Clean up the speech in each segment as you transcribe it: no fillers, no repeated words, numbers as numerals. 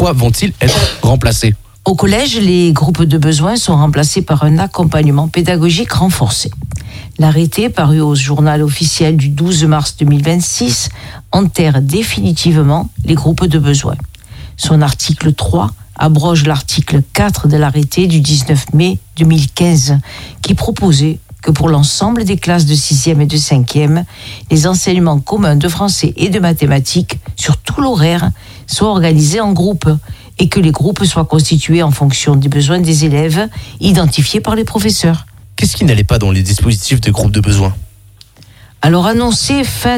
fois vont-ils être remplacés ? Au collège, les groupes de besoins sont remplacés par un accompagnement pédagogique renforcé. L'arrêté, paru au journal officiel du 12 mars 2026, enterre définitivement les groupes de besoins. Son article 3 abroge l'article 4 de l'arrêté du 19 mai 2015, qui proposait que pour l'ensemble des classes de 6e et de 5e, les enseignements communs de français et de mathématiques sur tout l'horaire soient organisés en groupes et que les groupes soient constitués en fonction des besoins des élèves identifiés par les professeurs. Qu'est-ce qui n'allait pas dans les dispositifs de groupes de besoins ? Alors annoncé fin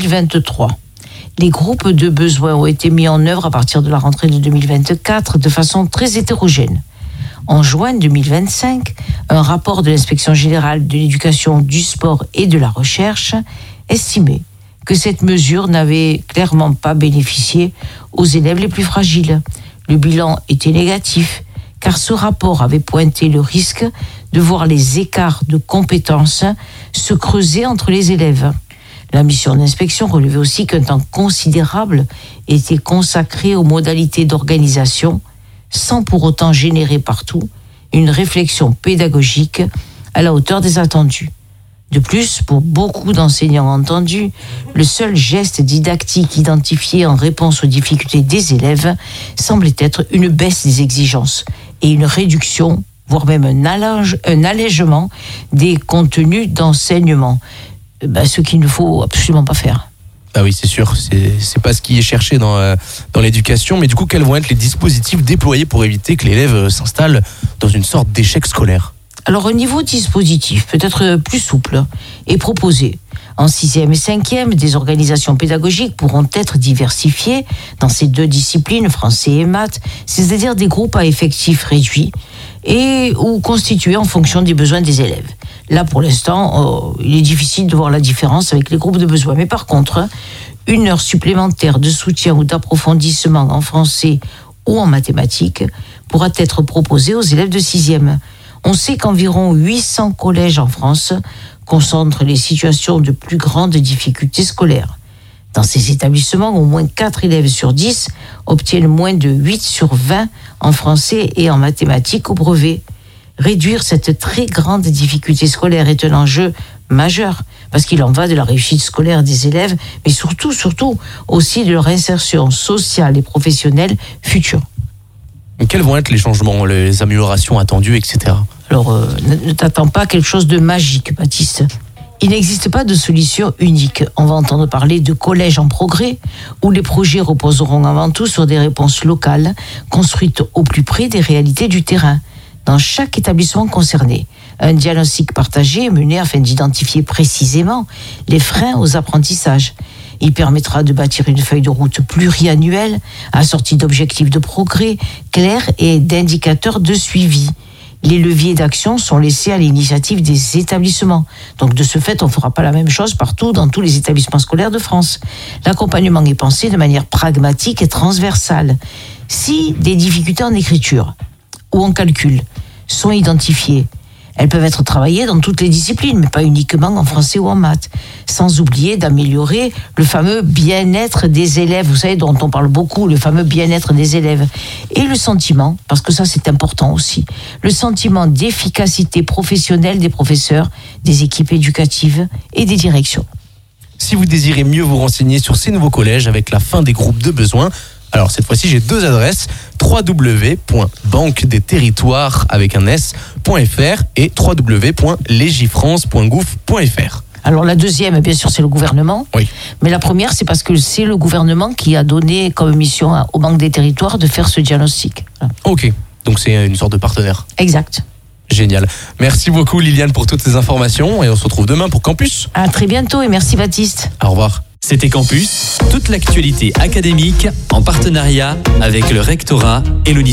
2023, les groupes de besoins ont été mis en œuvre à partir de la rentrée de 2024 de façon très hétérogène. En juin 2025, un rapport de l'Inspection générale de l'éducation, du sport et de la recherche estimait que cette mesure n'avait clairement pas bénéficié aux élèves les plus fragiles. Le bilan était négatif, car ce rapport avait pointé le risque de voir les écarts de compétences se creuser entre les élèves. La mission d'inspection relevait aussi qu'un temps considérable était consacré aux modalités d'organisation, sans pour autant générer partout une réflexion pédagogique à la hauteur des attendus. De plus, pour beaucoup d'enseignants entendus, le seul geste didactique identifié en réponse aux difficultés des élèves semblait être une baisse des exigences et une réduction, voire même un allègement des contenus d'enseignement. Ce qu'il ne faut absolument pas faire. Ah oui, c'est sûr, c'est pas ce qui est cherché dans l'éducation, mais du coup, quels vont être les dispositifs déployés pour éviter que l'élève s'installe dans une sorte d'échec scolaire ? Alors, un niveau dispositif peut-être plus souple est proposé. En 6e et 5e, des organisations pédagogiques pourront être diversifiées dans ces deux disciplines, français et maths, c'est-à-dire des groupes à effectifs réduits et ou constitués en fonction des besoins des élèves. Là, pour l'instant, il est difficile de voir la différence avec les groupes de besoins. Mais par contre, une heure supplémentaire de soutien ou d'approfondissement en français ou en mathématiques pourra être proposée aux élèves de 6e. On sait qu'environ 800 collèges en France concentrent les situations de plus grandes difficultés scolaires. Dans ces établissements, au moins 4 élèves sur 10 obtiennent moins de 8 sur 20 en français et en mathématiques au brevet. Réduire cette très grande difficulté scolaire est un enjeu majeur, parce qu'il en va de la réussite scolaire des élèves, mais surtout aussi de leur insertion sociale et professionnelle future. Quels vont être les changements, les améliorations attendues, etc. Alors, ne t'attends pas à quelque chose de magique, Baptiste. Il n'existe pas de solution unique. On va entendre parler de collèges en progrès, où les projets reposeront avant tout sur des réponses locales, construites au plus près des réalités du terrain. Dans chaque établissement concerné, un diagnostic partagé est mené afin d'identifier précisément les freins aux apprentissages. Il permettra de bâtir une feuille de route pluriannuelle, assortie d'objectifs de progrès clairs et d'indicateurs de suivi. Les leviers d'action sont laissés à l'initiative des établissements. Donc de ce fait, on ne fera pas la même chose partout dans tous les établissements scolaires de France. L'accompagnement est pensé de manière pragmatique et transversale. Si des difficultés en écriture ou en calcul sont identifiées, elles peuvent être travaillées dans toutes les disciplines, mais pas uniquement en français ou en maths. Sans oublier d'améliorer le fameux bien-être des élèves, vous savez, dont on parle beaucoup, le fameux bien-être des élèves. Et le sentiment, parce que ça c'est important aussi, le sentiment d'efficacité professionnelle des professeurs, des équipes éducatives et des directions. Si vous désirez mieux vous renseigner sur ces nouveaux collèges avec la fin des groupes de besoins, alors cette fois-ci j'ai 2 adresses, www.banquedesterritoires avec un s.fr et www.legifrance.gouv.fr. Alors la deuxième, bien sûr, c'est le gouvernement. Oui. Mais la première, c'est parce que c'est le gouvernement qui a donné comme mission au Banque des Territoires de faire ce diagnostic. Voilà. Ok, donc c'est une sorte de partenaire. Exact. Génial. Merci beaucoup Liliane pour toutes ces informations et on se retrouve demain pour Campus. À très bientôt et merci Baptiste. Au revoir. C'était Campus, toute l'actualité académique en partenariat avec le rectorat et l'UNICEF.